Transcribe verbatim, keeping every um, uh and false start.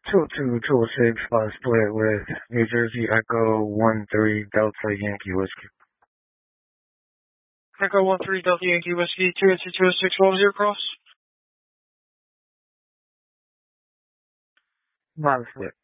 two two two six uh, split with New Jersey Echo one three Delta Yankee Whiskey. Echo one three Delta Yankee Whiskey, two two two six, what was your cross? Not split.